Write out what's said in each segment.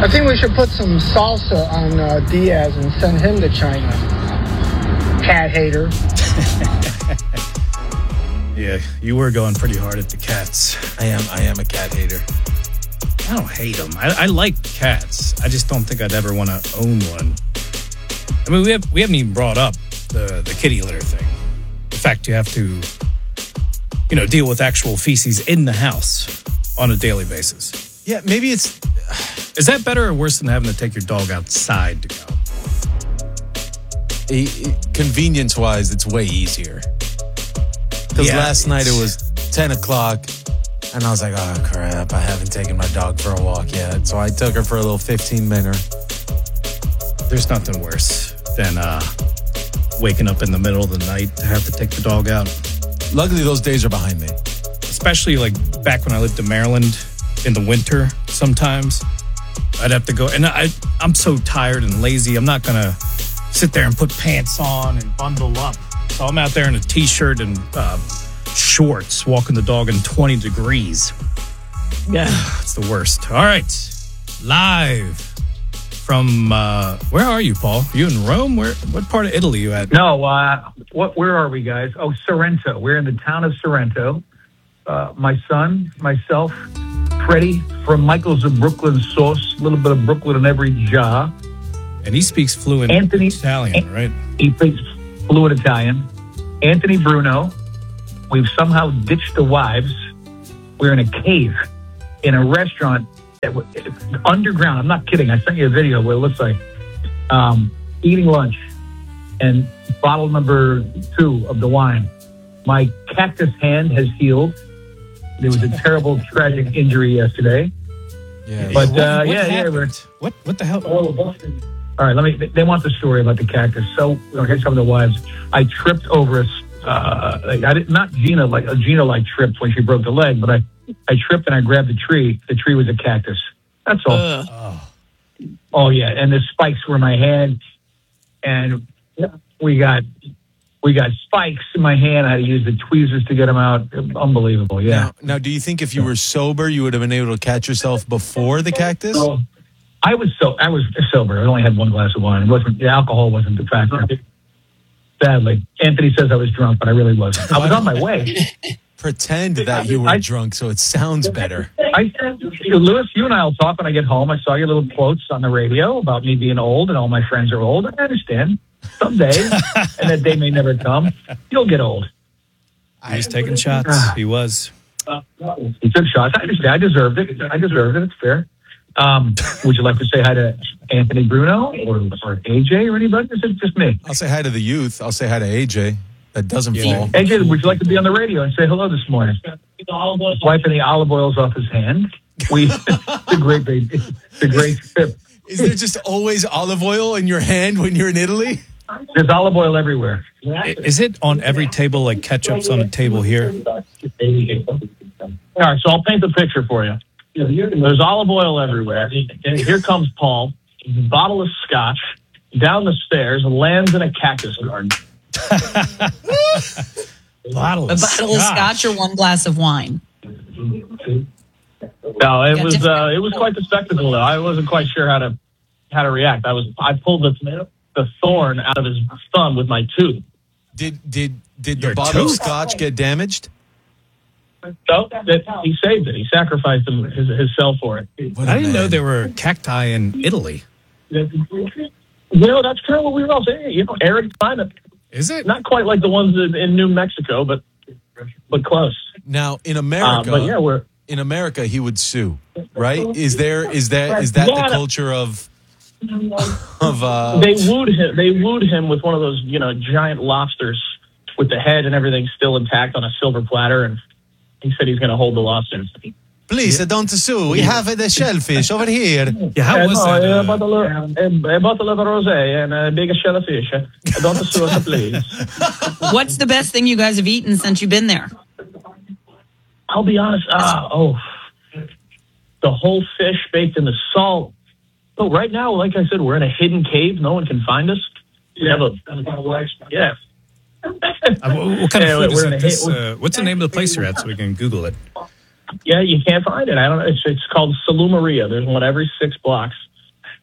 I think we should put some salsa on Diaz and send him to China. Cat hater. Yeah, you were going pretty hard at the cats. I am a cat hater. I don't hate them. I like cats. I just don't think I'd ever want to own one. I mean, we haven't even brought up the kitty litter thing. The fact you have to, deal with actual feces in the house on a daily basis. Yeah, maybe it's... Is that better or worse than having to take your dog outside to go? Convenience-wise, it's way easier. Because last night it was 10 o'clock, and I was like, oh, crap, I haven't taken my dog for a walk yet. So I took her for a little 15-minute. There's nothing worse than waking up in the middle of the night to have to take the dog out. Luckily, those days are behind me. Especially like back when I lived in Maryland in the winter sometimes. I'd have to go, and I'm so tired and lazy, I'm not going to sit there and put pants on and bundle up. So I'm out there in a T-shirt and shorts, walking the dog in 20 degrees. Yeah, it's the worst. All right, live from, where are you, Paul? Are you in Rome? What part of Italy are you at? No, where are we, guys? Oh, Sorrento. We're in the town of Sorrento. My son, myself, Freddie from Michael's of Brooklyn Sauce, a little bit of Brooklyn in every jar. And he speaks fluent Italian, right? He speaks fluent Italian. Anthony Bruno. We've somehow ditched the wives. We're in a cave in a restaurant underground. I'm not kidding. I sent you a video what it looks like. Eating lunch and bottle number 2 of the wine. My cactus hand has healed. There was a terrible, tragic injury yesterday. Yeah. But, What the hell? All right, they want the story about the cactus. So, okay, some of the wives. I tripped over not Gina, like Gina tripped when she broke the leg, but I tripped and I grabbed the tree. The tree was a cactus. That's all. Oh, yeah, and the spikes were in my hand, and we got spikes in my hand. I had to use the tweezers to get them out. Unbelievable, yeah. Now, do you think if you were sober, you would have been able to catch yourself before the cactus? I was sober. I only had one glass of wine. The alcohol wasn't the factor. Sadly, Anthony says I was drunk, but I really wasn't. I was on my way. Pretend that you were drunk so it sounds better. Lewis, you and I will talk when I get home. I saw your little quotes on the radio about me being old and all my friends are old. I understand. Someday, and that day may never come, you'll get old. He's taking shots. He was. He took shots. I understand. I deserved it. It's fair. Would you like to say hi to Anthony Bruno or AJ or anybody? Or is it just me? I'll say hi to the youth. I'll say hi to AJ. That doesn't fall. AJ, would you like to be on the radio and say hello this morning? Wiping the olive oils off his hand. It's a great baby. It's a great trip. Is there just always olive oil in your hand when you're in Italy? There's olive oil everywhere. Is it on every table like ketchup's on a table here? All right, so I'll paint the picture for you. There's olive oil everywhere. And here comes Paul, bottle of scotch, down the stairs, and lands in a cactus garden. Bottle of scotch or one glass of wine? No, it was quite the spectacle, though. I wasn't quite sure how to react. I pulled the thorn out of his thumb with my tooth. Did the bottle of scotch get damaged? No, he saved it. He sacrificed his cell for it. I didn't know there were cacti in Italy. That's kind of what we were all saying. Arid climate. Is it? Not quite like the ones in New Mexico, but close. Now in America, in America, he would sue, right? Is that the culture of? They wooed him with one of those giant lobsters with the head and everything still intact on a silver platter, and he said he's going to hold the lobster. Please don't sue. We have the shellfish over here. Yeah, how was that? A bottle of rosé and a big shellfish. Don't sue us, please. What's the best thing you guys have eaten since you've been there? I'll be honest. The whole fish baked in the salt. So right now, like I said, we're in a hidden cave. No one can find us. Yeah. What kind of food is this? What's the name of the place you're at so we can Google it? Yeah, you can't find it. I don't know. It's called Salumeria. There's one every 6 blocks.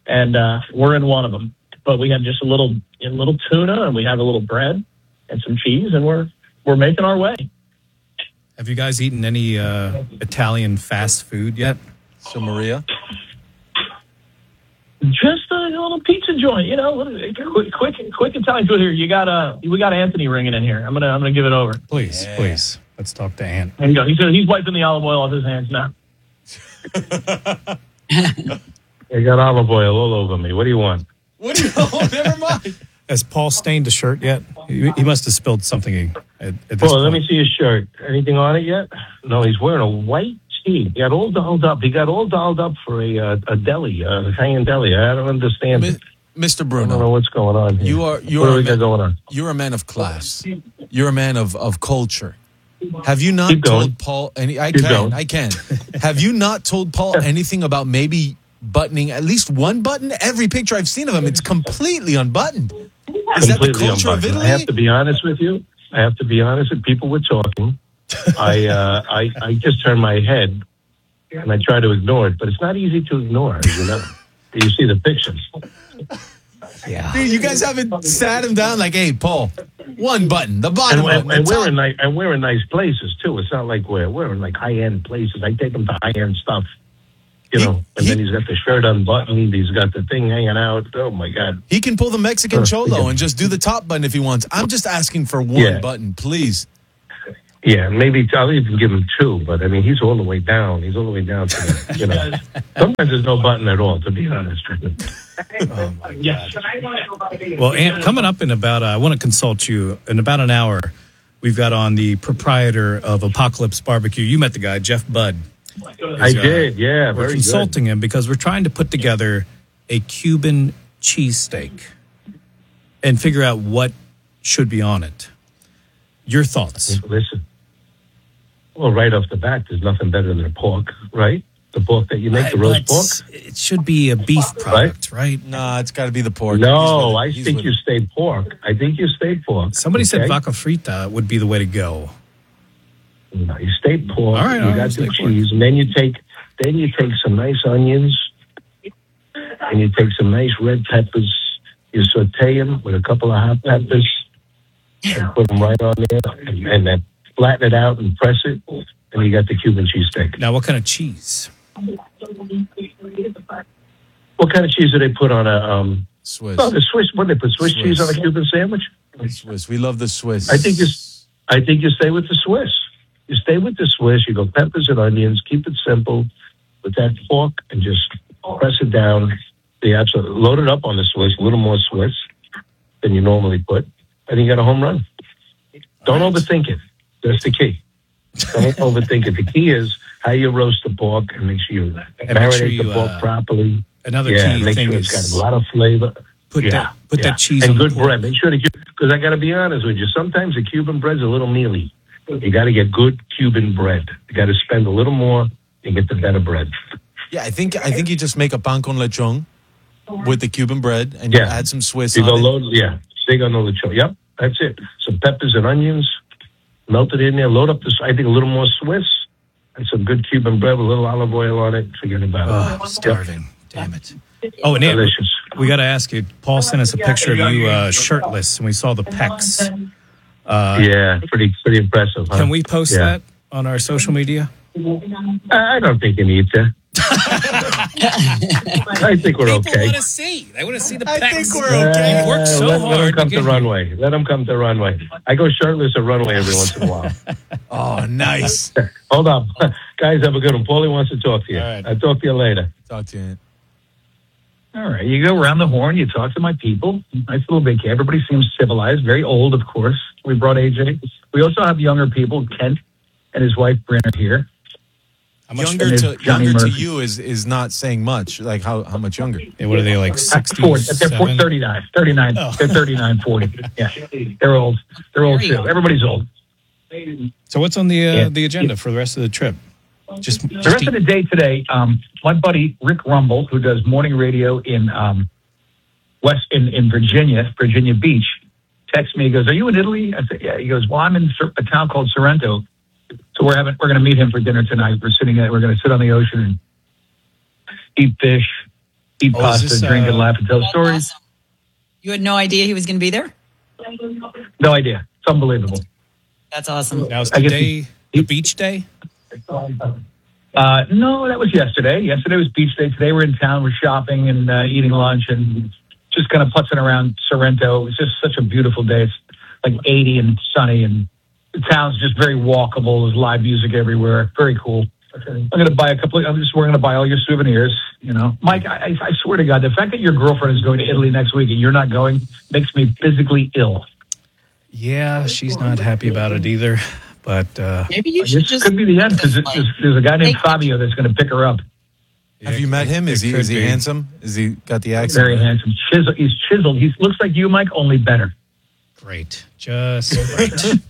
and we're in one of them. But we have just a little tuna, and we have a little bread and some cheese, and we're making our way. Have you guys eaten any Italian fast food yet? So, Maria? Just a little pizza joint, quick Italian food here. We got Anthony ringing in here. I'm gonna give it over. Please. Let's talk to Ant. There you go. He's wiping the olive oil off his hands now. I got olive oil all over me. What do you want? Never mind. Has Paul stained the shirt yet? He must have spilled something at this Paul, point. let me see his shirt. Anything on it yet? No, he's wearing a white tee. He got all dolled up. For a deli, a hanging deli. I don't understand it. Mr. I don't Bruno, know what's going on here. what do we got going on? You're a man of class. You're a man of culture. Have you not told Paul any? I can. Have you not told Paul anything about maybe buttoning at least one button? Every picture I've seen of him, it's completely unbuttoned. Is that the culture of Italy? I have to be honest with you. People were talking. I just turned my head and I try to ignore it, but it's not easy to ignore. You see the pictures. Yeah. Dude, you guys haven't sat him down like, hey, Paul, one button, the bottom button. And we're in nice places too. It's not like we're in like high end places. I take him to high end stuff. And then he's got the shirt unbuttoned. He's got the thing hanging out. Oh, my God. He can pull the Mexican cholo and just do the top button if he wants. I'm just asking for one button, please. Yeah, maybe I'll even give him two. But, I mean, he's all the way down. He's all the way down to the, Sometimes there's no button at all, to be honest. Oh, my God. Well, Ant, coming up in about, I want to consult you. In about an hour, we've got on the proprietor of Apocalypse Barbecue. You met the guy, Jeff Budd. I did, yeah. We're consulting him because we're trying to put together a Cuban cheesesteak and figure out what should be on it. Your thoughts? Listen, well, right off the bat, there's nothing better than pork, right? The pork that you make, the roast pork. It should be a beef product, right? Nah, it's got to be the pork. No, I think you stay pork. Somebody said vaca frita would be the way to go. No, you stay pork. All right, you got the cheese, and then you take some nice onions, and you take some nice red peppers. You saute them with a couple of hot peppers, and put them right on there, and then flatten it out and press it, and you got the Cuban cheesesteak. Now, what kind of cheese? What kind of cheese do they put on a Swiss? Oh, the Swiss. What, they put Swiss cheese on a Cuban sandwich? Swiss. We love the Swiss. I think you stay with the Swiss. You stay with the Swiss. You go peppers and onions. Keep it simple with that fork and just press it down. Load it up on the Swiss, a little more Swiss than you normally put, and you got a home run. Don't overthink it. That's the key. Don't overthink it. The key is how you roast the pork and make sure you marinate the pork properly. Another key make thing sure is it's got a lot of flavor. Put that cheese and on good the pork. bread. Make sure because I got to be honest with you. Sometimes the Cuban bread's a little mealy. You got to get good Cuban bread. You got to spend a little more and get the better bread. Yeah, I think you just make a pan con lechon with the Cuban bread and you add some Swiss on it. Steak on the lechon. Yep, that's it. Some peppers and onions, melt it in there. Load up I think a little more Swiss and some good Cuban bread with a little olive oil on it. Forget about it. Starving. Damn it. Oh, and delicious. We got to ask you. Paul sent us a picture of you shirtless, and we saw the pecs. Pretty impressive. Huh? Can we post that on our social media? I don't think you need to. I think we're okay. People want to see. They want to see the pecs. I think we're okay. We worked so hard. Let them come to runway. Let them come to runway. I go shirtless at runway every once in a while. Oh, nice. Hold up. Guys, have a good one. Paulie wants to talk to you. All right. I'll talk to you later. Talk to you. All right, you go around the horn, you talk to my people. Nice little vacation. Everybody seems civilized, very old, of course. We brought AJ. We also have younger people. Kent and his wife, Bryn, are here. Younger to you is not saying much. Like how much younger? And what are they, like 60? They're 39. Oh. They're 39, 40. Yeah, they're old. They're old too. Everybody's old. So what's on the agenda for the rest of the trip? Just the rest of the day today, my buddy Rick Rumble, who does morning radio in Virginia Beach, texts me. He goes, "Are you in Italy?" I said, "Yeah." He goes, "Well, I'm in a town called Sorrento, so we're going to meet him for dinner tonight. We're going to sit on the ocean and eat fish eat Oh, is pasta, this, drink, and laugh and tell That's stories. awesome. You had no idea he was going to be there? No idea. It's unbelievable. That's awesome. Now is I the guess day the beach day? No, that was yesterday. Yesterday was beach day. Today we're in town. We're shopping and eating lunch and just kind of putzing around Sorrento. It was just such a beautiful day. It's like 80 and sunny, and the town's just very walkable. There's live music everywhere. Very cool. I'm going to buy we're going to buy all your souvenirs. You know, Mike, I swear to God, the fact that your girlfriend is going to Italy next week and you're not going makes me physically ill. Yeah, she's not happy about it either. But Maybe you should This just could be the end because there's a guy named Fabio that's going to pick her up. Have you met him? Is he handsome? Is he got the accent? Very handsome. He's chiseled. He looks like you, Mike, only better. Great. Just great.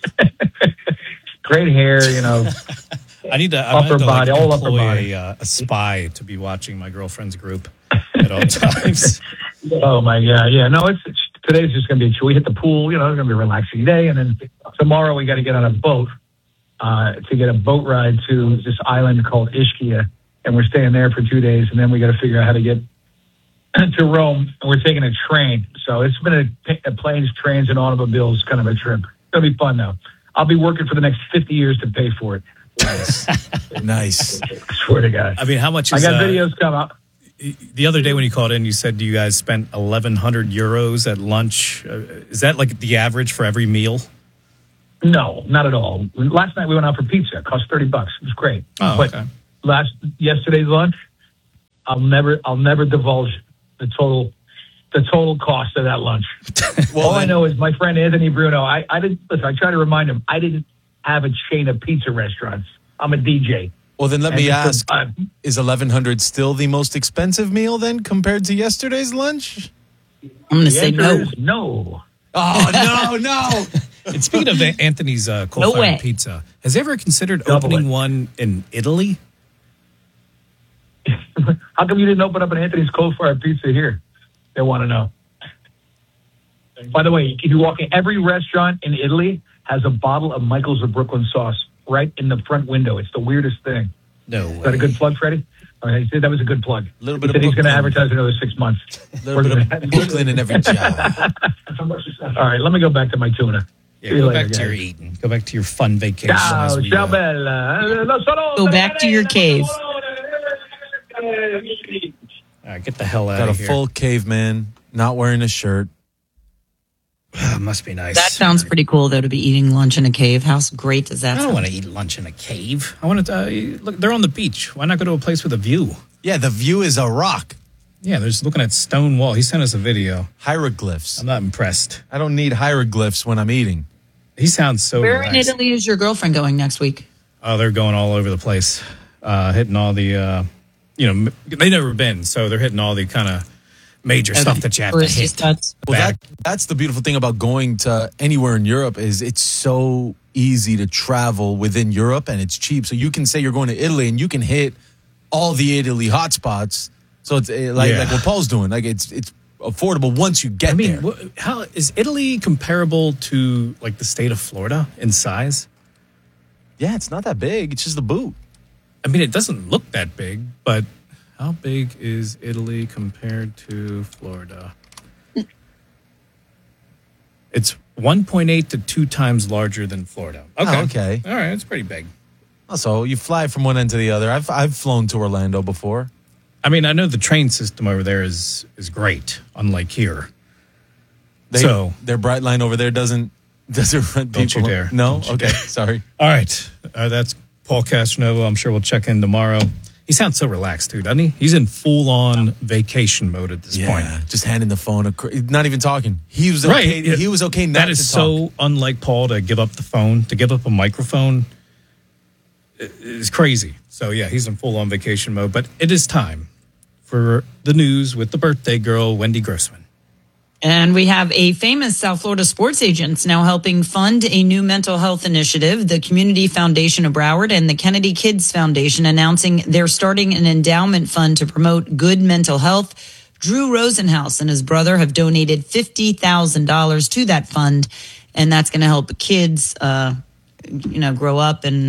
Great hair, you know. I need to Upper body, all upper employ body. a spy to be watching my girlfriend's group at all times. Oh my God! Yeah, no, today's just going to be. We hit the pool. You know, it's going to be a relaxing day, and then tomorrow we got to get on a boat to get a boat ride to this island called Ischia, and we're staying there for 2 days, and then we got to figure out how to get to Rome, and we're taking a train. So it's been a planes, trains, and automobiles kind of a trip. It'll be fun though. I'll be working for the next 50 years to pay for it. Nice. I swear to God. I mean, how much I is got videos come out. the other day when you called in, you said you guys spent 1,100 euros at lunch. Is that like the average for every meal? No, not at all. Last night we went out for pizza. It cost $30. It was great. Oh, but okay. Yesterday's lunch, I'll never divulge the total cost of that lunch. Well, all I know is my friend Anthony Bruno. I didn't listen. I try to remind him. I didn't have a chain of pizza restaurants. I'm a DJ. Well, then let me ask: I'm is 1,100 still the most expensive meal then compared to yesterday's lunch? going to say no. No. Oh no! And speaking of Anthony's No coal-fired way. pizza, has he ever considered Double opening it. one in Italy? How come you didn't open up an Anthony's coal-fired pizza here? They want to know. By the way, if you walk in, every restaurant in Italy has a bottle of Michael's of Brooklyn sauce right in the front window. It's the weirdest thing. No way. Is that a good plug, Freddie? All right, he said that was a good plug. Little He bit said of he's going to Brooklyn. advertise another 6 months. A little bit of Brooklyn in every job. All right, let me go back to my tuna. Yeah, See you go later, back to your guys. eating. Go back to your fun vacation. Ciao, as we, ciao bella. Go back to your cave. all right, get the hell out Got a of here. full caveman, not wearing a shirt. Must be nice. That sounds pretty cool, though, to be eating lunch in a cave. How great does that I don't sound? want to eat lunch in a cave. I want to look. They're on the beach. Why not go to a place with a view? Yeah, the view is a rock. Yeah, they're just looking at stone wall. He sent us a video. Hieroglyphs. I'm not impressed. I don't need hieroglyphs when I'm eating. He sounds so Where in relaxed. Italy is your girlfriend going next week? Oh, they're going all over the place, hitting all the, they've never been, so they're hitting all the kind of major stuff that you have to Touristy hit. spots. Well, that's the beautiful thing about going to anywhere in Europe is it's so easy to travel within Europe and it's cheap. So you can say you're going to Italy and you can hit all the Italy hotspots. So it's like what Paul's doing. Like it's affordable once you get there. How is Italy comparable to like the state of Florida in size? Yeah, it's not that big. It's just the boot. I mean, it doesn't look that big, but how big is Italy compared to Florida? It's 1.8 to 2 times larger than Florida. Okay. Oh, okay. All right, it's pretty big. So you fly from one end to the other. I've flown to Orlando before. I mean, I know the train system over there is great, unlike here. So- their bright line over there doesn't run Don't people. you dare. No? Don't you Okay. dare. Sorry. All right. That's Paul Castronovo. I'm sure we'll check in tomorrow. He sounds so relaxed, too, doesn't he? He's in full-on vacation mode at this point. Just handing the phone, not even talking. He was okay. Right. He was okay not That to is talk. so unlike Paul to give up the phone, to give up a microphone. It's crazy. So, yeah, he's in full-on vacation mode. But it is time for the news with the birthday girl, Wendy Grossman. And we have a famous South Florida sports agent now helping fund a new mental health initiative. The Community Foundation of Broward and the Kennedy Kids Foundation announcing they're starting an endowment fund to promote good mental health. Drew Rosenhaus and his brother have donated $50,000 to that fund, and that's going to help kids, grow up and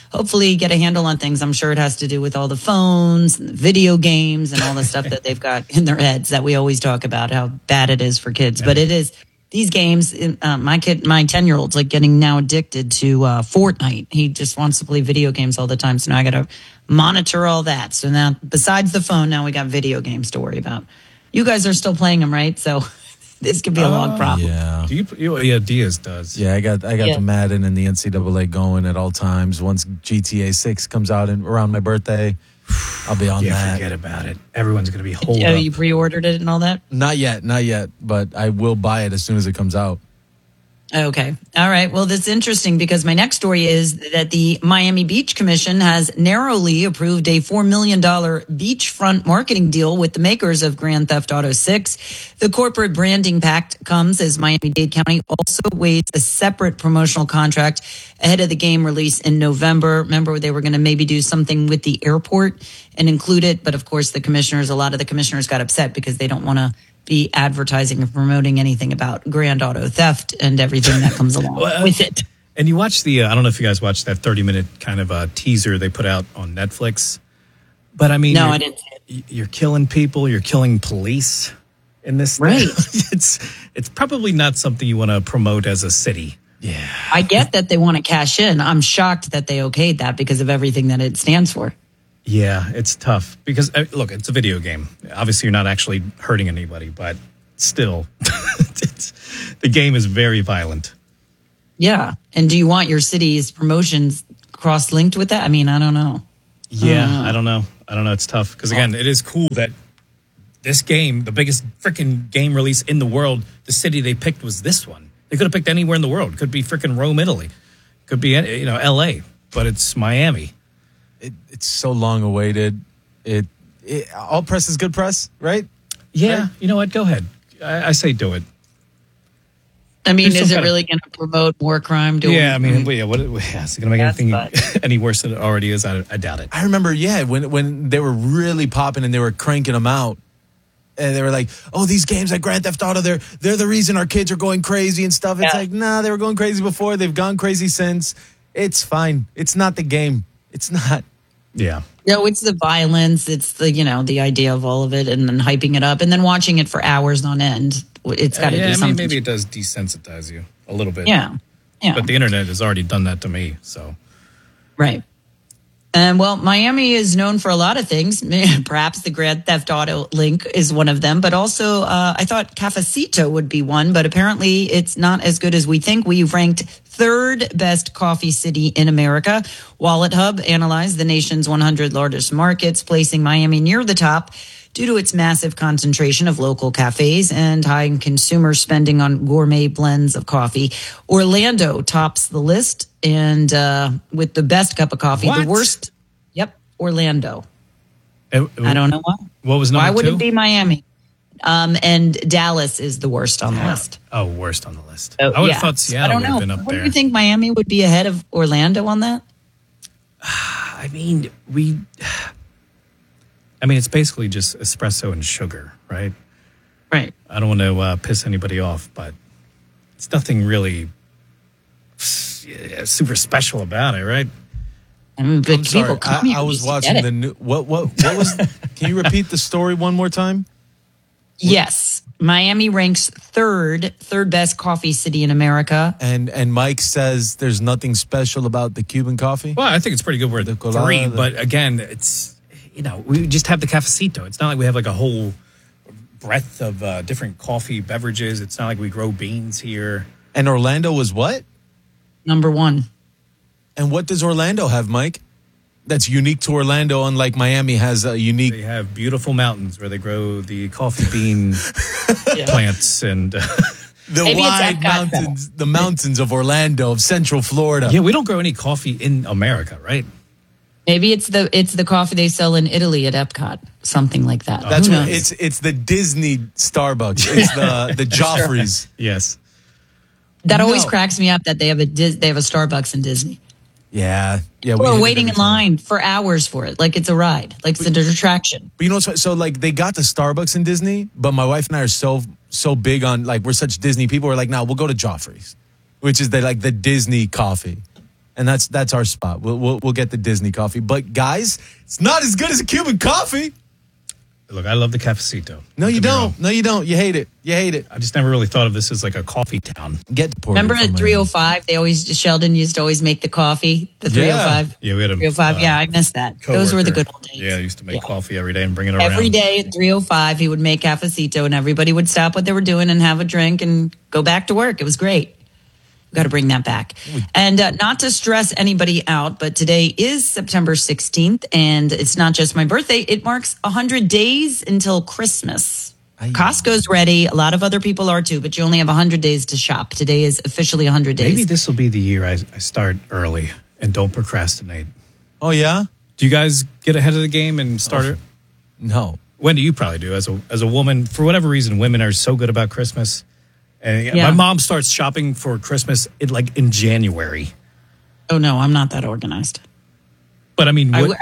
hopefully get a handle on things. I'm sure it has to do with all the phones and the video games and all the stuff that they've got in their heads that we always talk about how bad it is for kids. But it is these games. My 10-year-old's like getting now addicted to Fortnite. He just wants to play video games all the time. So now I got to monitor all that. So now besides the phone, now we got video games to worry about. You guys are still playing them, right? So this could be a long problem. Yeah. Yeah, Diaz does. Yeah, I got the Madden and the NCAA going at all times. Once GTA 6 comes out around my birthday, I'll be on that. Forget about it. Everyone's going to be holed Oh, up. you pre-ordered it and all that? Not yet, but I will buy it as soon as it comes out. Okay. All right. Well, that's interesting because my next story is that the Miami Beach Commission has narrowly approved a $4 million beachfront marketing deal with the makers of Grand Theft Auto 6. The corporate branding pact comes as Miami-Dade County also waits a separate promotional contract ahead of the game release in November. Remember, they were going to maybe do something with the airport and include it. But of course, a lot of the commissioners got upset because they don't want to be advertising or promoting anything about grand auto theft and everything that comes along with it. And you watch I don't know if you guys watched that 30-minute kind of teaser they put out on Netflix. But I mean, no, I didn't. You're killing people. You're killing police in this. Right. It's probably not something you want to promote as a city. Yeah. I get that they want to cash in. I'm shocked that they okayed that because of everything that it stands for. Yeah, it's tough because, look, it's a video game. Obviously, you're not actually hurting anybody, but still, the game is very violent. Yeah. And do you want your city's promotions cross-linked with that? I mean, I don't know. Yeah, I don't know. It's tough because, again, it is cool that this game, the biggest freaking game release in the world, the city they picked was this one. They could have picked anywhere in the world. Could be freaking Rome, Italy. Could be, L.A., but it's Miami. It's so long awaited. All press is good press, right? Yeah. Right? You know what? Go ahead. I say do it. I mean, There's is some it really going to promote war crime? Is it going to make anything That's any worse than it already is? I doubt it. I remember, when they were really popping and they were cranking them out, and they were like, "Oh, these games like Grand Theft Auto, they're the reason our kids are going crazy and stuff." It's like, nah, they were going crazy before. They've gone crazy since. It's fine. It's not the game. It's not. Yeah. No, it's the violence. It's the idea of all of it and then hyping it up and then watching it for hours on end. It's got to do something. Maybe it does desensitize you a little bit. Yeah. But the internet has already done that to me, so. Right. And well, Miami is known for a lot of things. Perhaps the Grand Theft Auto link is one of them, but also I thought Cafecito would be one, but apparently it's not as good as we think. We've ranked third best coffee city in America. Wallet Hub analyzed the nation's 100 largest markets, placing Miami near the top due to its massive concentration of local cafes and high consumer spending on gourmet blends of coffee. Orlando tops the list and with the best cup of coffee. What? The worst. Yep, Orlando. I don't know why. What was number Why would two? it be Miami? And Dallas is the worst on the list. Oh, worst on the list. Oh, I would yeah. have thought Seattle would have been up What there. do you think Miami would be ahead of Orlando on that? I mean, it's basically just espresso and sugar, right? Right. I don't want to piss anybody off, but it's nothing really super special about it, right? I mean, but I'm sorry. people come here I was just to watching get the it. new. What was? Can you repeat the story one more time? Yes. Miami ranks third best coffee city in America. And Mike says there's nothing special about the Cuban coffee. Well, I think it's pretty good. We're at colada, 3, but again, it's, we just have the cafecito. It's not like we have like a whole breadth of different coffee beverages. It's not like we grow beans here. And Orlando was what? Number one. And what does Orlando have, Mike? That's unique to Orlando, unlike Miami has a unique. They have beautiful mountains where they grow the coffee bean plants and The Maybe it's wide Epcot, mountains, the mountains of Orlando, of Central Florida. yeah, we don't grow any coffee in America, right? Maybe it's the coffee they sell in Italy at Epcot, something like that. That's Who what knows? it's the Disney Starbucks. It's the Joffrey's. Yes. That always No. cracks me up that they have a Starbucks in Disney. Yeah. We're waiting in line for hours for it, like it's a ride, like it's an attraction. But you know what's so like they got the Starbucks in Disney, but my wife and I are so big on like we're such Disney people. We're like, no, we'll go to Joffrey's, which is the Disney coffee. And that's our spot. We'll get the Disney coffee. But guys, it's not as good as a Cuban coffee. Look, I love the cafecito. No, you don't. No, you don't. You hate it. I just never really thought of this as like a coffee town. Remember at 305, Sheldon used to always make the coffee. The 305. Yeah, we had a 305. I missed that. Those were the good old days. Yeah, I used to make coffee every day and bring it around. Every day at 305, he would make cafecito, and everybody would stop what they were doing and have a drink and go back to work. It was great. We've got to bring that back. And not to stress anybody out, but today is September 16th, and it's not just my birthday. It marks 100 days until Christmas. Costco's ready. A lot of other people are too, but you only have 100 days to shop. Today is officially 100 days. Maybe this will be the year I start early and don't procrastinate. Oh, yeah? Do you guys get ahead of the game and start it? No. Wendy, you probably do. As a woman, for whatever reason, women are so good about Christmas. And my mom starts shopping for Christmas in January. Oh, no, I'm not that organized. But I mean, what?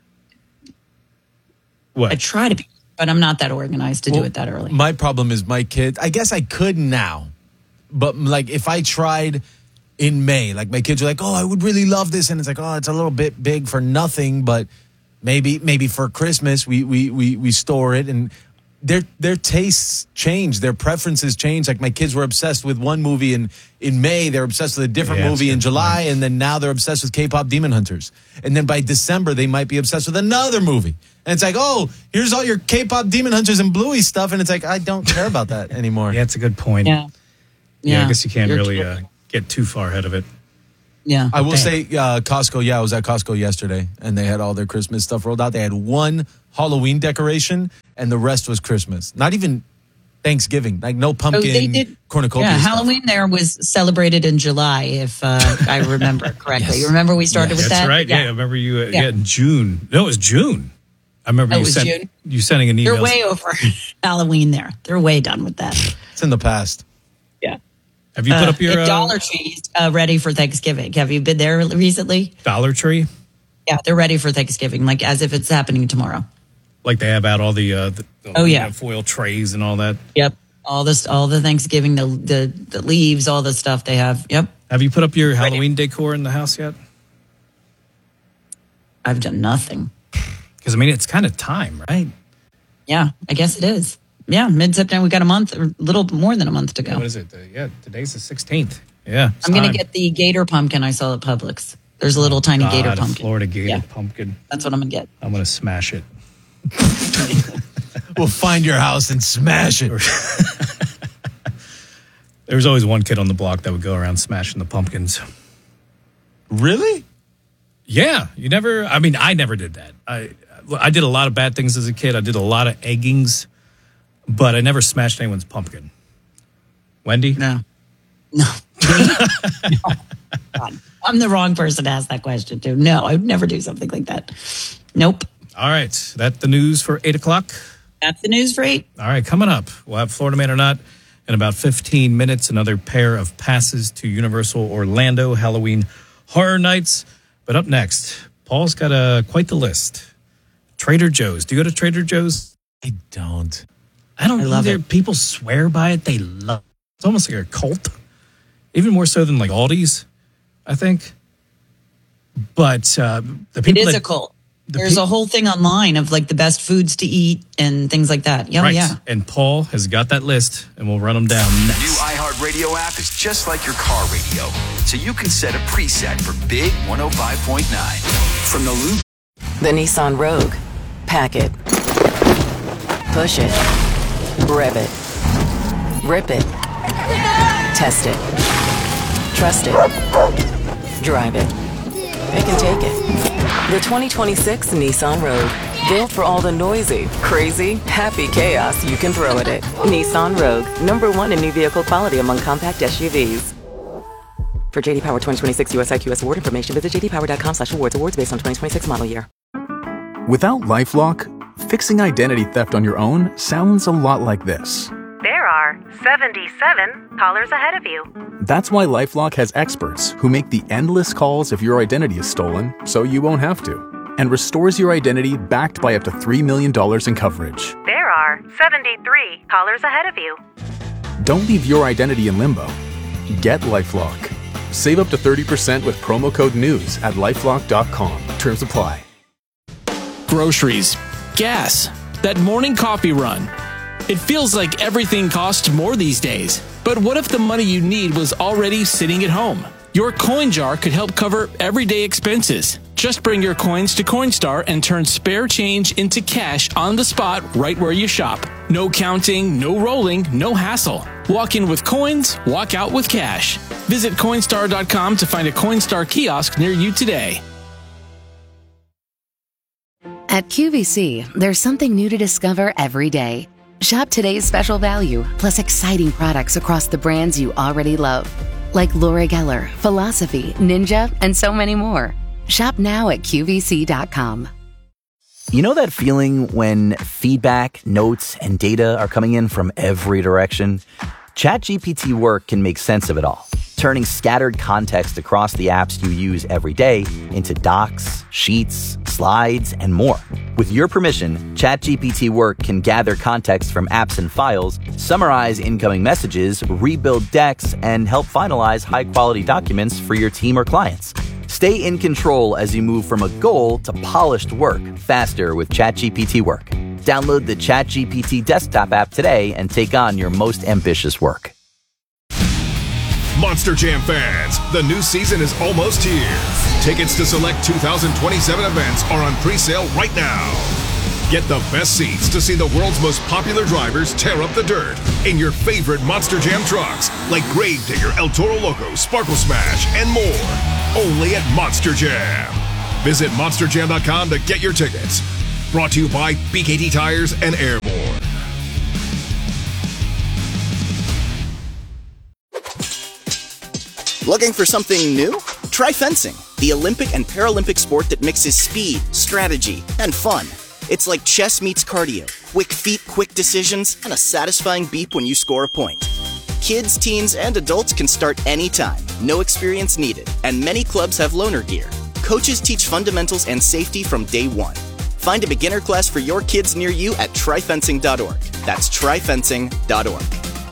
I try to be, but I'm not that organized to do it that early. My problem is my kids. I guess I could now, but like if I tried in May, like my kids are like, oh, I would really love this. And it's like, oh, it's a little bit big for nothing, but maybe for Christmas we store it. And their tastes change, their preferences change. Like my kids were obsessed with one movie in May, they're obsessed with a different movie in July, and then now they're obsessed with K-pop Demon Hunters. And then by December, they might be obsessed with another movie. And it's like, oh, here's all your K-pop Demon Hunters and Bluey stuff. And it's like, I don't care about that anymore. Yeah, it's a good point. Yeah, I guess you can't really get too far ahead of it. Yeah. I will say Costco, I was at Costco yesterday, and they had all their Christmas stuff rolled out. They had one Halloween decoration, and the rest was Christmas. Not even Thanksgiving. Like no pumpkin, cornucopia stuff. Halloween there was celebrated in July, if I remember correctly. Yes. You remember we started with that? That's right. Yeah, I remember you in June. No, it was June. I remember you sending an email. They're way over Halloween there. They're way done with that. It's in the past. Yeah. Have you put up your Dollar Tree's ready for Thanksgiving? Have you been there recently? Dollar Tree? Yeah, they're ready for Thanksgiving, like as if it's happening tomorrow. Like they have out all the foil trays and all that. Yep, all the Thanksgiving, the leaves, all the stuff they have. Yep. Have you put up your Halloween decor in the house yet? I've done nothing. Because I mean, it's kind of time, right? Yeah, I guess it is. Yeah, mid-September, we got a month, or a little more than a month to go. What is it? Today's the 16th. Yeah, I'm going to get the gator pumpkin I saw at Publix. There's a little tiny gator pumpkin. Florida gator pumpkin. That's what I'm going to get. I'm going to smash it. We'll find your house and smash it. There was always one kid on the block that would go around smashing the pumpkins. Really? Yeah. I never did that. I did a lot of bad things as a kid. I did a lot of eggings, but I never smashed anyone's pumpkin. Wendy? No. God, I'm the wrong person to ask that question to. No, I would never do something like that. Nope. All right. That's the news for 8 o'clock. That's the news for 8. All right. Coming up, we'll have Florida Man or Not in about 15 minutes. Another pair of passes to Universal Orlando Halloween Horror Nights. But up next, Paul's got quite the list. Trader Joe's. Do you go to Trader Joe's? I don't. I love it. People swear by it. They love it. It's almost like a cult. Even more so than like Aldi's, I think. But the people it is a cult. There's a whole thing online of like the best foods to eat and things like that. Yeah, right. Yeah. And Paul has got that list, and we'll run them down next. The new iHeartRadio app is just like your car radio, so you can set a preset for Big 105.9. From the loop. The Nissan Rogue. Pack it. Push it. Rev it. Rip it. Test it. Trust it. Drive it. It can take it. The 2026 Nissan Rogue. Built for all the noisy, crazy, happy chaos you can throw at it. Nissan Rogue. #1 in new vehicle quality among compact SUVs. For JD Power 2026 US IQS award information, visit jdpower.com/awards. Awards based on 2026 model year. Without LifeLock, fixing identity theft on your own sounds a lot like this. There are 77 callers ahead of you. That's why LifeLock has experts who make the endless calls if your identity is stolen, so you won't have to, and restores your identity backed by up to $3 million in coverage. There are 73 callers ahead of you. Don't leave your identity in limbo. Get LifeLock. Save up to 30% with promo code NEWS at LifeLock.com. Terms apply. Groceries, gas, that morning coffee run. It feels like everything costs more these days. But what if the money you need was already sitting at home? Your coin jar could help cover everyday expenses. Just bring your coins to Coinstar and turn spare change into cash on the spot right where you shop. No counting, no rolling, no hassle. Walk in with coins, walk out with cash. Visit Coinstar.com to find a Coinstar kiosk near you today. At QVC, there's something new to discover every day. Shop today's special value, plus exciting products across the brands you already love. Like Laura Geller, Philosophy, Ninja, and so many more. Shop now at QVC.com. You know that feeling when feedback, notes, and data are coming in from every direction? ChatGPT Work can make sense of it all, turning scattered context across the apps you use every day into docs, sheets, slides, and more. With your permission, ChatGPT Work can gather context from apps and files, summarize incoming messages, rebuild decks, and help finalize high-quality documents for your team or clients. Stay in control as you move from a goal to polished work faster with ChatGPT Work. Download the ChatGPT desktop app today and take on your most ambitious work. Monster Jam fans, the new season is almost here. Tickets to select 2027 events are on pre-sale right now. Get the best seats to see the world's most popular drivers tear up the dirt in your favorite Monster Jam trucks like Gravedigger, El Toro Loco, Sparkle Smash, and more. Only at Monster Jam. Visit monsterjam.com to get your tickets. Brought to you by BKT Tires and Airborne. Looking for something new? Try fencing, the Olympic and Paralympic sport that mixes speed, strategy, and fun. It's like chess meets cardio, quick feet, quick decisions, and a satisfying beep when you score a point. Kids, teens, and adults can start anytime, no experience needed, and many clubs have loaner gear. Coaches teach fundamentals and safety from day one. Find a beginner class for your kids near you at tryfencing.org. That's tryfencing.org.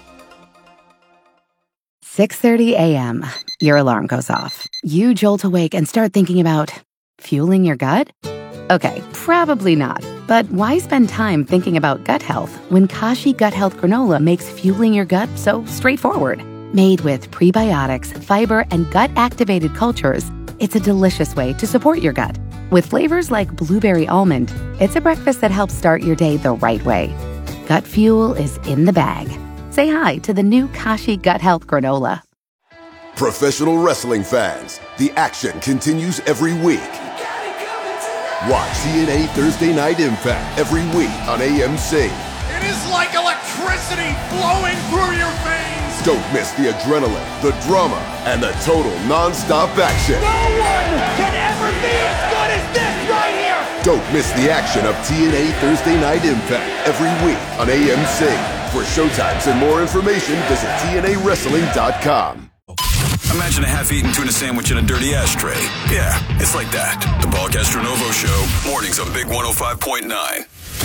6:30 a.m. Your alarm goes off. You jolt awake and start thinking about fueling your gut? Okay, probably not. But why spend time thinking about gut health when Kashi Gut Health Granola makes fueling your gut so straightforward? Made with prebiotics, fiber, and gut-activated cultures, it's a delicious way to support your gut. With flavors like blueberry almond, it's a breakfast that helps start your day the right way. Gut fuel is in the bag. Say hi to the new Kashi Gut Health Granola. Professional wrestling fans, the action continues every week. Watch TNA Thursday Night Impact every week on AMC. It is like electricity flowing through your veins. Don't miss the adrenaline, the drama, and the total non-stop action. No one can ever be as good as this right here. Don't miss the action of TNA Thursday Night Impact every week on AMC. For showtimes and more information, visit TNAWrestling.com. Imagine a half-eaten tuna sandwich in a dirty ashtray. Yeah, it's like that. The Paul Castronovo Show, mornings on Big 105.9.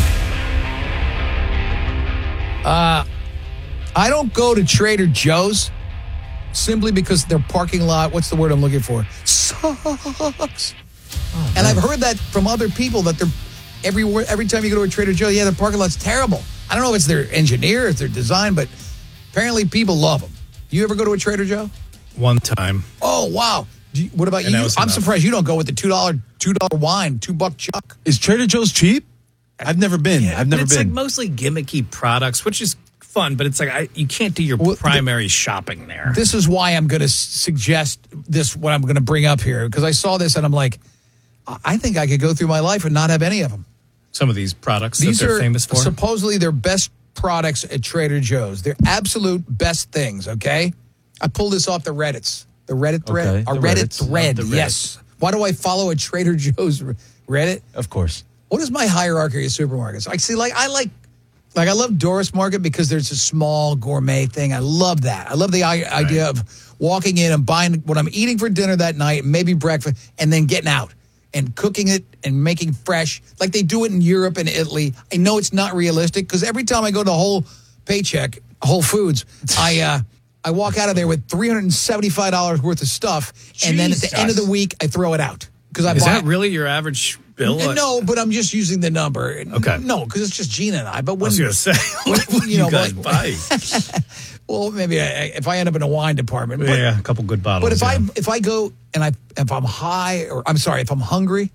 I don't go to Trader Joe's simply because their parking lot, what's the word I'm looking for? Sucks. Oh, and I've heard that from other people that they're every time you go to a Trader Joe, yeah, the parking lot's terrible. I don't know if it's their engineer, if their design, but apparently people love them. You ever go to a Trader Joe? One time. Oh, wow. What about you? I'm surprised you don't go with the $2 wine, $2 chuck. Is Trader Joe's cheap? I've never been. Yeah, I've never it's been. Like mostly gimmicky products, which is fun, but it's like you can't do your primary shopping there. This is why I'm going to suggest this, what I'm going to bring up here, because I saw this and I'm like, I think I could go through my life and not have any of them. Some of these products that they're famous for? Supposedly their best products at Trader Joe's. They're absolute best things, okay? I pulled this off the Reddits. The Reddit thread? Okay, a Reddit thread, yes. Why do I follow a Trader Joe's Reddit? Of course. What is my hierarchy of supermarkets? I love Doris Market because there's a small gourmet thing. I love that. I love the idea of walking in and buying what I'm eating for dinner that night, maybe breakfast, and then getting out and cooking it and making fresh like they do it in Europe and Italy. I know it's not realistic because every time I go to Whole Foods, I I walk out of there with $375 worth of stuff, and then at the end of the week, I throw it out. Is that really your average bill? No, but I'm just using the number. Okay. No, because it's just Gina and I. But when, I was going to say, what you guys buy? Well, maybe if I end up in a wine department. But, yeah, a couple good bottles. But if I go and if I'm high, or I'm sorry, if I'm hungry,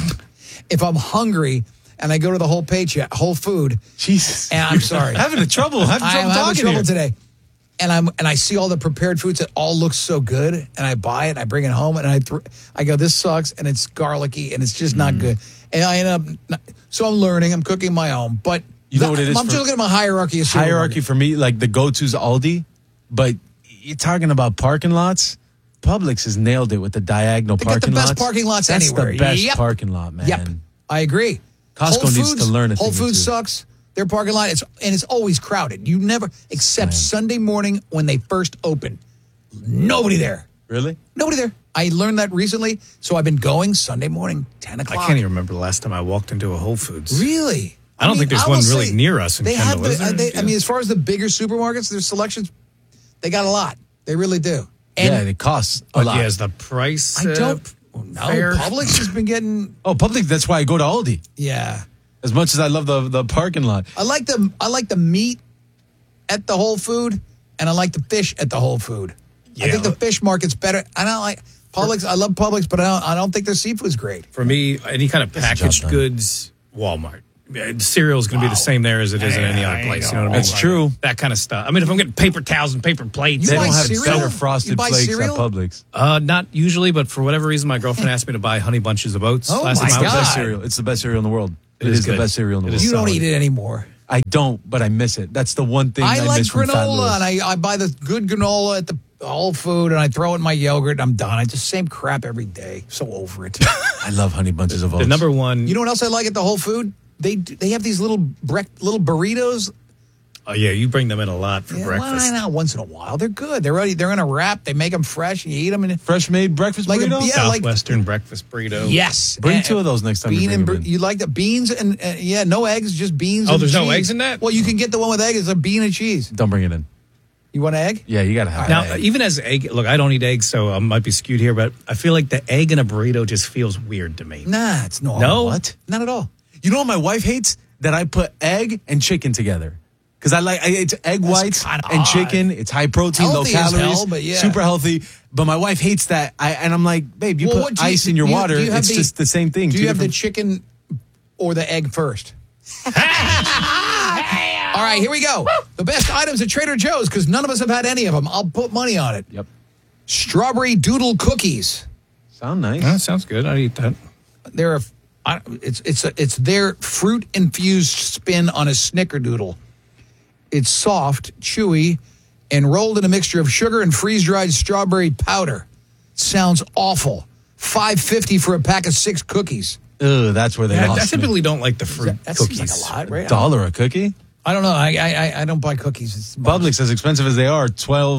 and I go to the Whole Food. Jesus. And I'm sorry. I'm having trouble talking today. And I see all the prepared foods that all look so good, and I buy it, and I bring it home, and I go, this sucks, and it's garlicky, and it's just not good. And I end up, so I'm learning, I'm cooking my own, but you know what it is? I'm just looking at my hierarchy. Hierarchy for me, like the go-to's Aldi, but you're talking about parking lots. Publix has nailed it with the diagonal parking lots. They got the best parking lots That's anywhere. That's the best parking lot, man. Yep, I agree. Costco needs to learn it. Whole Foods sucks. Their parking lot, it's always crowded. You never, except Sunday morning when they first open, nobody there. Really? Nobody there. I learned that recently, so I've been going Sunday morning, 10 o'clock. I can't even remember the last time I walked into a Whole Foods. Really? I don't think there's one really near us in Kendall, is there? I mean, as far as the bigger supermarkets, their selections, they got a lot. They really do. And it costs a lot. Yeah, is the price I don't fair? Publix has been getting... Oh, Publix, that's why I go to Aldi. Yeah. As much as I love the parking lot. I like the meat at the Whole Food, and I like the fish at the Whole Food. I think the fish market's better. I don't like Publix. I love Publix, but I don't think their seafood's great. For me, any kind of packaged goods, Walmart. Cereal is going to be the same there as it is in any other place. You know what I mean? That's true. That kind of stuff. I mean, if I'm getting paper towels and paper plates, they don't have better frosted flakes at Publix. Not usually, but for whatever reason, my girlfriend asked me to buy Honey Bunches of Oats. Last time my God. Cereal. It's the best cereal in the world. It is the best cereal in the world. You don't eat it anymore. I don't, but I miss it. That's the one thing I like miss from Fat granola, Louis. and I buy the good granola at the Whole Food, and I throw it in my yogurt, and I'm done. I just same crap every day. So over it. I love Honey Bunches of Oats. The number one. You know what else I like at the Whole Food? They have these little burritos. Oh yeah, you bring them in a lot for breakfast. Well, once in a while, they're good. They're in a wrap. They make them fresh, and you eat them. And fresh made breakfast burrito. Southwestern breakfast burrito. Yes, bring two of those next time. You like the beans and no eggs, just beans. Oh, there's and no cheese. eggs in that. Well, you can get the one with eggs. It's a bean and cheese. Don't bring it in. You want an egg? Yeah, you gotta have now. an egg. Even as egg, look, I don't eat eggs, so I might be skewed here, but I feel like the egg in a burrito just feels weird to me. Nah, it's normal. No, what? Not at all. You know what my wife hates? That I put egg and chicken together. Because it's egg whites and chicken. It's high protein, Healthy low as calories, hell, but yeah. super healthy. But my wife hates that. And I'm like, babe, you put ice in your water. It's just the same thing. Do you have the chicken or the egg first? All right, here we go. The best items at Trader Joe's, because none of us have had any of them. I'll put money on it. Yep. Strawberry doodle cookies. Sound nice. That sounds good. I'd eat that. It's their fruit infused spin on a snickerdoodle. It's soft, chewy, and rolled in a mixture of sugar and freeze dried strawberry powder. Sounds awful. $5.50 for a pack of 6 cookies. Ugh, that's where they I lost me. typically don't like the fruit That cookies. seems like a lot, right? $1 a cookie? I don't know. I don't buy cookies. Publix, as expensive as they are,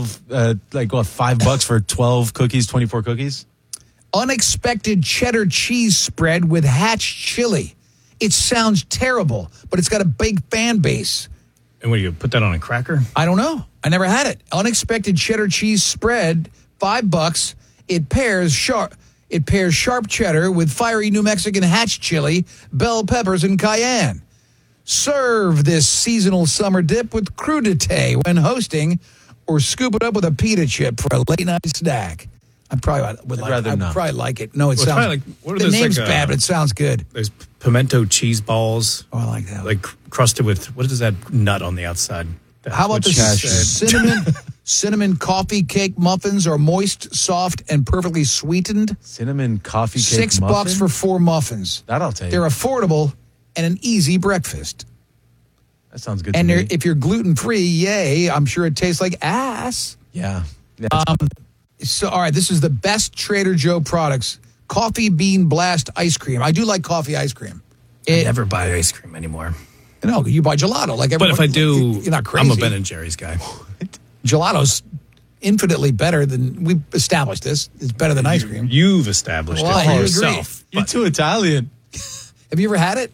$5 for 12 cookies, 24 cookies? Unexpected cheddar cheese spread with Hatch chili. It sounds terrible, but it's got a big fan base. And what do you put that on a cracker? I don't know. I never had it. Unexpected cheddar cheese spread, $5. It pairs sharp cheddar with fiery New Mexican Hatch chili, bell peppers, and cayenne. Serve this seasonal summer dip with crudité when hosting, or scoop it up with a pita chip for a late night snack. I'd probably like it. No, it sounds the name's bad, but it sounds good. There's pimento cheese balls. Oh, I like that. Like crusted with, what is that nut on the outside? How about the cinnamon coffee cake muffins are moist, soft, and perfectly sweetened? Cinnamon coffee cake $6 for 4 muffins. That I'll take. They're affordable and an easy breakfast. That sounds good and to me. If you're gluten-free, yay, I'm sure it tastes like ass. Yeah. So, all right, this is the best Trader Joe products. Coffee Bean Blast ice cream. I do like coffee ice cream. I never buy ice cream anymore. No, you buy gelato. But if I do, you're not crazy. I'm a Ben & Jerry's guy. Gelato's infinitely better than, we've established this. It's better than ice cream. You've established it for yourself. You're too Italian. Have you ever had it?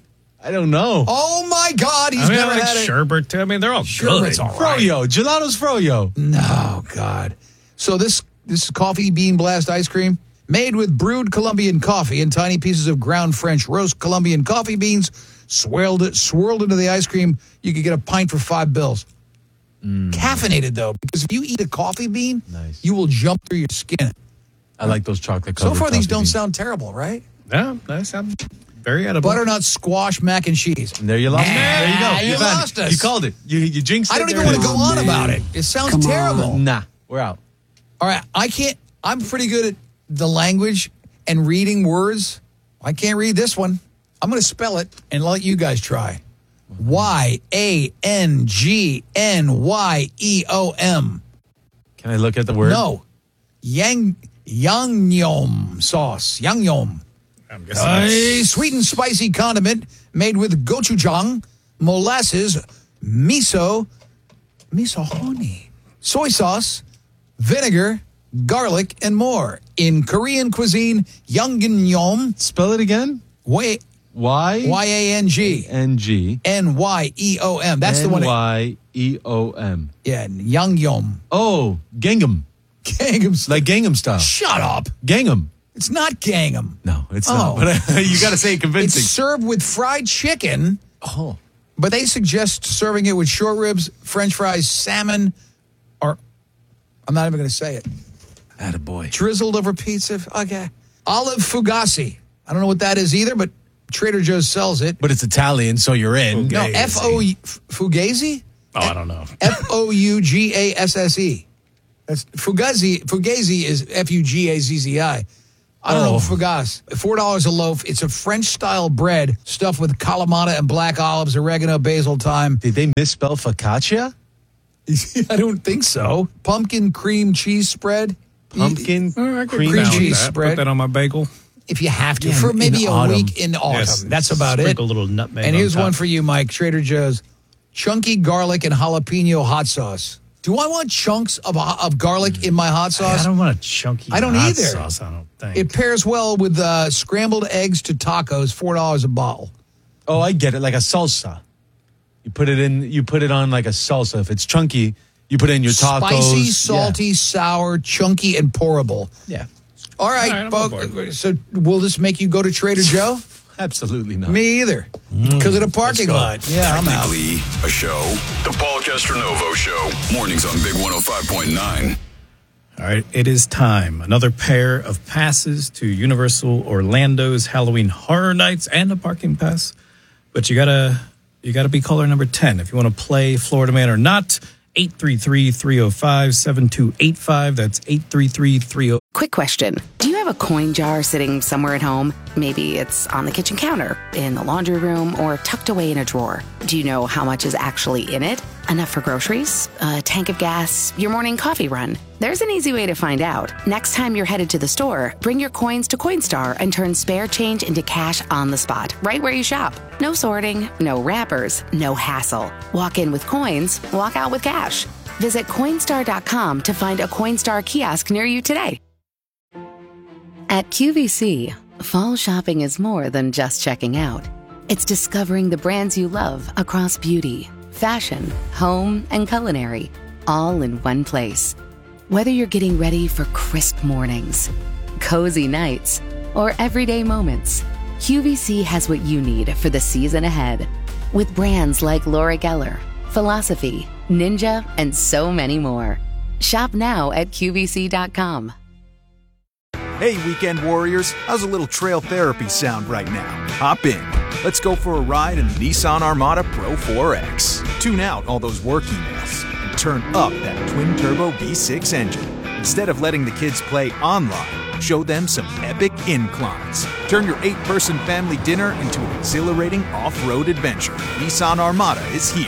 I don't know. Oh, my God. He's never I like had it. sherbet, too. I mean, they're all Sherbet's good. all right. Froyo. Gelato's Froyo. No, God. So this is coffee bean blast ice cream made with brewed Colombian coffee and tiny pieces of ground French roast Colombian coffee beans swirled into the ice cream. You could get a pint for $5. Caffeinated, though, because if you eat a coffee bean, you will jump through your skin. I like those chocolate So covered far, these coffee don't beans. sound terrible, right? No, they sound very edible. Butternut squash mac and cheese. There you lost. There you go. You found lost it. us. You called it. You jinxed it. I don't even There want it to is. go on about it. It sounds terrible. Nah, we're out. All right, I'm pretty good at the language and reading words. I can't read this one. I'm going to spell it and let you guys try. Yangnyeom. Can I look at the word? No. Yangnyeom sauce. Yangnyeom. I'm guessing A sweet and spicy condiment made with gochujang, molasses, miso honey, soy sauce, vinegar, garlic, and more. In Korean cuisine, Yangnyeom. Spell it again. Y. Y-A-N-G. N-G. N-Y-E-O-M. That's the one. N-Y-E-O-M. Yeah, Yangnyeom. Oh, Gangnam. Gangnam. Like Gangnam style. Shut up. Gangnam. It's not Gangnam. No, it's not. But you got to say it convincing. It's served with fried chicken. Oh. But they suggest serving it with short ribs, French fries, salmon, or I'm not even going to say it. Attaboy. Drizzled over pizza. Okay. Olive fugazi. I don't know what that is either, but Trader Joe's sells it. But it's Italian, so you're in. No, Fugazi? Oh, I don't know. F-O-U-G-A-S-S-E. That's Fugazi. Fugazi is F-U-G-A-Z-Z-I. I don't know, Fugazi. $4 a loaf. It's a French-style bread stuffed with Kalamata and black olives, oregano, basil, thyme. Did they misspell focaccia? I don't think so. Pumpkin cream cheese spread. Pumpkin cream cheese spread. Put that on my bagel. If you have to, Yeah, for in maybe a autumn. week in autumn. Yes. That's about it. Sprinkle a little nutmeg And on here's top. one for you, Mike. Trader Joe's chunky garlic and jalapeno hot sauce. Do I want chunks of garlic in my hot sauce? I don't want a chunky I don't hot either. sauce, I don't think. It pairs well with scrambled eggs to tacos, $4 a bottle. Oh, I get it. Like a salsa. You put it on like a salsa. If it's chunky, you put it in your tacos. Spicy, salty, sour, chunky, and pourable. Yeah. All right, I'm on folks. So will this make you go to Trader Joe? Absolutely not. Me either. Because of the parking go. lot. Yeah, I'm out. Technically a show. The Paul Castronovo Show. Mornings on Big 105.9. All right, it is time. Another pair of passes to Universal Orlando's Halloween Horror Nights and a parking pass. But you gotta be caller number 10 if you want to play Florida Man or Not. 833-305-7285. That's 833-30. Quick question. Do you have a coin jar sitting somewhere at home? Maybe it's on the kitchen counter, in the laundry room, or tucked away in a drawer. Do you know how much is actually in it? Enough for groceries? A tank of gas? Your morning coffee run? There's an easy way to find out. Next time you're headed to the store, bring your coins to Coinstar and turn spare change into cash on the spot, right where you shop. No sorting, no wrappers, no hassle. Walk in with coins, walk out with cash. Visit Coinstar.com to find a Coinstar kiosk near you today. At QVC, fall shopping is more than just checking out. It's discovering the brands you love across beauty, fashion, home, and culinary, all in one place. Whether you're getting ready for crisp mornings, cozy nights, or everyday moments, QVC has what you need for the season ahead. With brands like Laura Geller, Philosophy, Ninja, and so many more. Shop now at QVC.com. Hey, weekend warriors, how's a little trail therapy sound right now? Hop in. Let's go for a ride in the Nissan Armada Pro 4X. Tune out all those work emails and turn up that twin-turbo V6 engine. Instead of letting the kids play online, show them some epic inclines. Turn your 8-person family dinner into an exhilarating off-road adventure. Nissan Armada is here.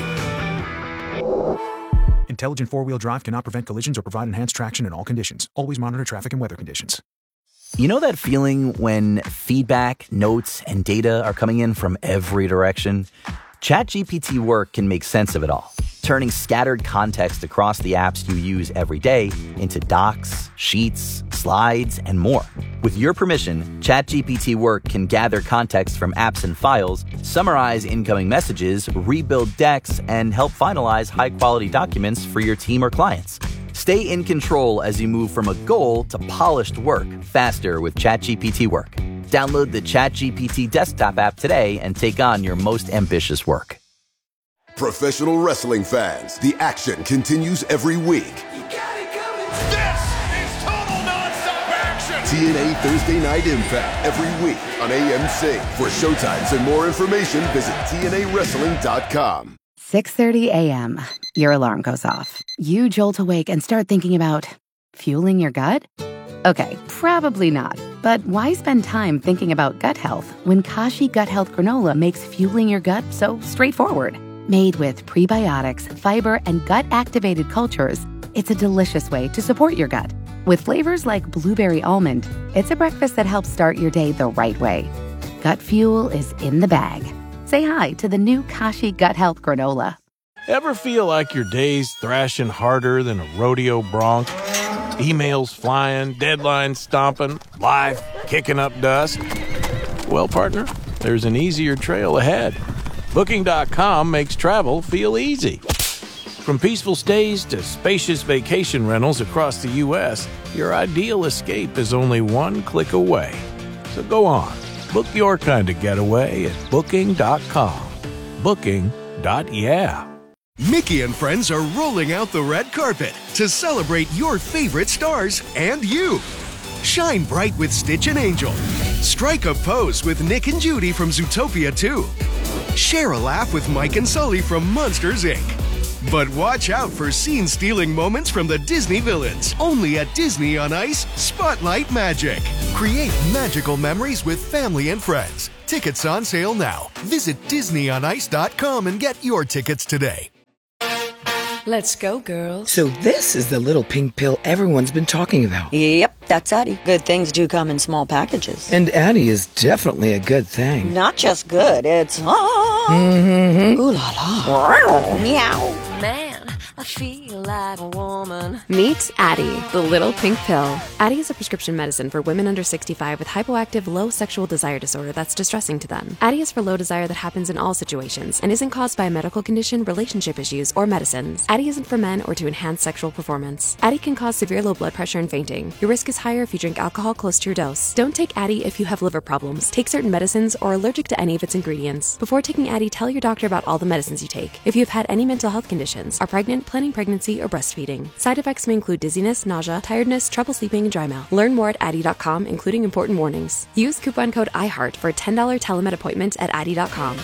Intelligent four-wheel drive cannot prevent collisions or provide enhanced traction in all conditions. Always monitor traffic and weather conditions. You know that feeling when feedback, notes, and data are coming in from every direction? ChatGPT Work can make sense of it all, turning scattered context across the apps you use every day into docs, sheets, slides, and more. With your permission, ChatGPT Work can gather context from apps and files, summarize incoming messages, rebuild decks, and help finalize high-quality documents for your team or clients. Stay in control as you move from a goal to polished work faster with ChatGPT Work. Download the ChatGPT desktop app today and take on your most ambitious work. Professional wrestling fans, the action continues every week. TNA Thursday Night Impact every week on AMC. For showtimes and more information, visit TNAWrestling.com. 6:30 a.m. Your alarm goes off. You jolt awake and start thinking about fueling your gut? Okay, probably not. But why spend time thinking about gut health when Kashi Gut Health Granola makes fueling your gut so straightforward? Made with prebiotics, fiber, and gut-activated cultures, it's a delicious way to support your gut. With flavors like blueberry almond, it's a breakfast that helps start your day the right way. Gut fuel is in the bag. Say hi to the new Kashi Gut Health Granola. Ever feel like your day's thrashing harder than a rodeo bronc? Emails flying, deadlines stomping, life kicking up dust? Well, partner, there's an easier trail ahead. Booking.com makes travel feel easy. From peaceful stays to spacious vacation rentals across the U.S., your ideal escape is only one click away. So go on, book your kind of getaway at Booking.com. Booking.yeah. Mickey and friends are rolling out the red carpet to celebrate your favorite stars and you. Shine bright with Stitch and Angel. Strike a pose with Nick and Judy from Zootopia 2. Share a laugh with Mike and Sully from Monsters, Inc. But watch out for scene-stealing moments from the Disney villains. Only at Disney on Ice, Spotlight Magic. Create magical memories with family and friends. Tickets on sale now. Visit DisneyOnIce.com and get your tickets today. Let's go, girls. So this is the little pink pill everyone's been talking about. Yep, that's Addie. Good things do come in small packages. And Addie is definitely a good thing. Not just good, it's... Mm-hmm. Ooh la la. Meow. Man, I feel like a woman. Meet Addie, the little pink pill. Addie is a prescription medicine for women under 65 with hypoactive low sexual desire disorder that's distressing to them. Addie is for low desire that happens in all situations and isn't caused by a medical condition, relationship issues, or medicines. Addie isn't for men or to enhance sexual performance. Addie can cause severe low blood pressure and fainting. Your risk is higher if you drink alcohol close to your dose. Don't take Addie if you have liver problems, take certain medicines, or are allergic to any of its ingredients. Before taking Addie, tell your doctor about all the medicines you take. If you have had any mental health conditions, are pregnant, planning pregnancy, or breastfeeding. Side effects may include dizziness, nausea, tiredness, trouble sleeping, and dry mouth. Learn more at Addie.com, including important warnings. Use coupon code IHEART for a $10 telemed appointment at Addie.com.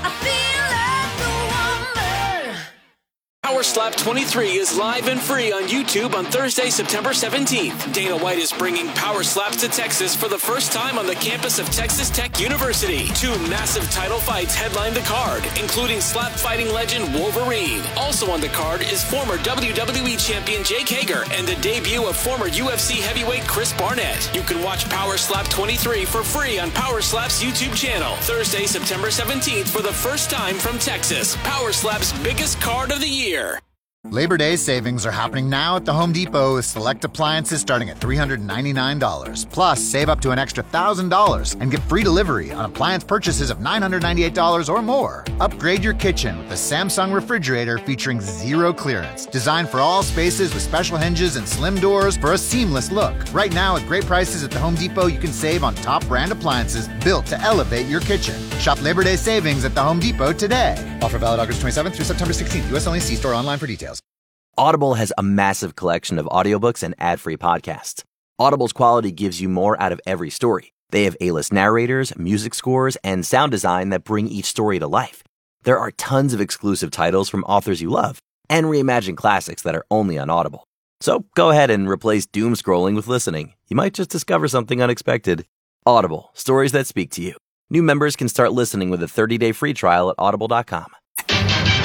Power Slap 23 is live and free on YouTube on Thursday, September 17th. Dana White is bringing Power Slaps to Texas for the first time on the campus of Texas Tech University. 2 massive title fights headline the card, including slap fighting legend Wolverine. Also on the card is former WWE champion Jake Hager and the debut of former UFC heavyweight Chris Barnett. You can watch Power Slap 23 for free on Power Slap's YouTube channel. Thursday, September 17th for the first time from Texas. Power Slap's biggest card of the year. Labor Day savings are happening now at the Home Depot with select appliances starting at $399. Plus, save up to an extra $1,000 and get free delivery on appliance purchases of $998 or more. Upgrade your kitchen with the Samsung refrigerator featuring zero clearance. Designed for all spaces with special hinges and slim doors for a seamless look. Right now, at great prices at the Home Depot, you can save on top brand appliances built to elevate your kitchen. Shop Labor Day savings at the Home Depot today. Offer valid August 27th through September 16th. U.S. only. See store online for details. Audible has a massive collection of audiobooks and ad-free podcasts. Audible's quality gives you more out of every story. They have A-list narrators, music scores, and sound design that bring each story to life. There are tons of exclusive titles from authors you love, and reimagined classics that are only on Audible. So go ahead and replace doom scrolling with listening. You might just discover something unexpected. Audible, stories that speak to you. New members can start listening with a 30-day free trial at audible.com.